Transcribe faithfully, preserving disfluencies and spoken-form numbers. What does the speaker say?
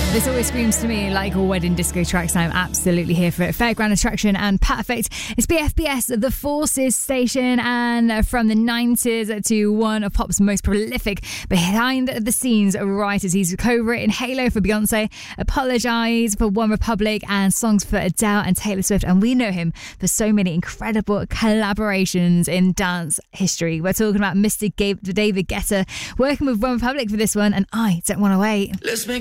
This always screams to me like a wedding disco track, so I'm absolutely here for it. Fairground Attraction and Perfect. It's B F B S, the Forces station, and from the nineties to one of pop's most prolific behind-the-scenes writers. He's co-written Halo for Beyonce, Apologize for One Republic, and songs for Adele and Taylor Swift, and we know him for so many incredible collaborations in dance history. We're talking about Mister David Guetta working with One Republic for this one, and I Don't Want to Wait. Let's make